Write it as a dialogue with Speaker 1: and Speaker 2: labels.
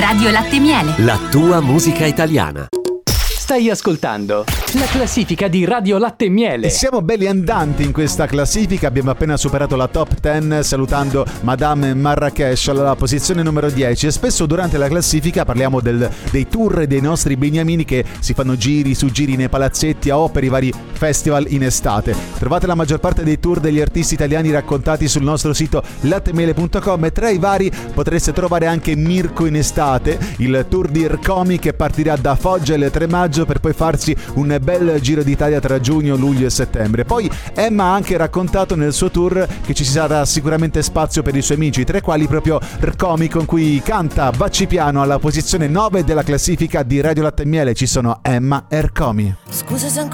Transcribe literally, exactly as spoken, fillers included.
Speaker 1: Radio Latte e Miele.
Speaker 2: La tua musica italiana.
Speaker 3: Stai ascoltando la classifica di Radio Latte e Miele.
Speaker 4: E siamo belli andanti in questa classifica. Abbiamo appena superato la top dieci salutando Madame Marrakesh alla posizione numero dieci. E spesso durante la classifica parliamo del, dei tour e dei nostri beniamini che si fanno giri su giri nei palazzetti o per i vari festival in estate. Trovate la maggior parte dei tour degli artisti italiani raccontati sul nostro sito lattemele punto com e tra i vari potreste trovare anche Mirko in estate, il tour di Ercomi che partirà da Foggia il tre maggio per poi farsi un bel giro d'Italia tra giugno, luglio e settembre. Poi Emma ha anche raccontato nel suo tour che ci sarà sicuramente spazio per i suoi amici, tra i quali proprio Ercomi, con cui canta Bacci Piano alla posizione nove della classifica di Radio Latte e Miele. Ci sono Emma e Ercomi.
Speaker 5: Scusa se